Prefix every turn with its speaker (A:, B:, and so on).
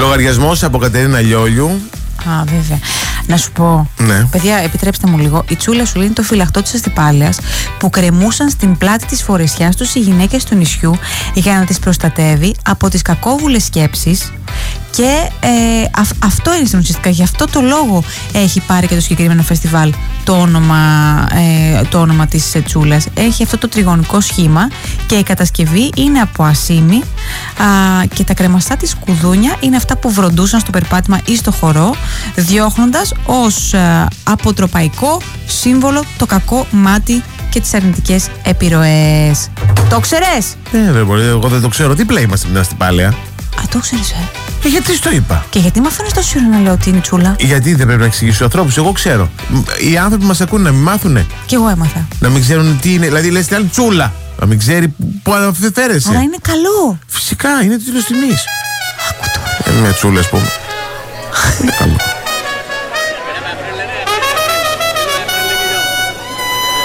A: Λογαριασμός από Κατερίνα Λιόλιου.
B: Α, βέβαια. Να σου πω,
A: Ναι.
B: παιδιά, επιτρέψτε μου λίγο. Η Τσούλα σου λέει το φυλαχτό της Αστυπάλαιας που κρεμούσαν στην πλάτη της φορεσιάς τους οι γυναίκες του νησιού για να τις προστατεύει από τις κακόβουλες σκέψεις. Και αυτό είναι στην ουσιαστικά. Γι' αυτό το λόγο έχει πάρει και το συγκεκριμένο φεστιβάλ το όνομα της Τσούλας. Έχει αυτό το τριγωνικό σχήμα και η κατασκευή είναι από ασίμι και τα κρεμαστά της κουδούνια είναι αυτά που βροντούσαν στο περπάτημα ή στο χορό, διώχνοντας ως αποτροπαϊκό σύμβολο το κακό μάτι και τις αρνητικές επιρροές. Το ξέρες?
A: Εγώ δεν το ξέρω. Τι πλέει είμαστε στην Αστυπάλαια?
B: Α, το ξέρεις,
A: Γιατί στο είπα?
B: Και γιατί με αφήνεις τόσο ώρα να λέω ότι είναι Τσούλα?
A: Γιατί δεν πρέπει να εξηγήσω στους ανθρώπους? Εγώ ξέρω. Οι άνθρωποι που μας ακούνε να μην μάθουνε.
B: Κι εγώ έμαθα.
A: Να μην ξέρουν τι είναι. Δηλαδή λες την άλλη Τσούλα. Να μην ξέρει πού αναφέρεσαι.
B: Άρα είναι καλό.
A: Φυσικά είναι τίτλος τιμής.
B: Άκου τώρα.
A: Μια Τσούλα, ας πούμε. Είναι καλό.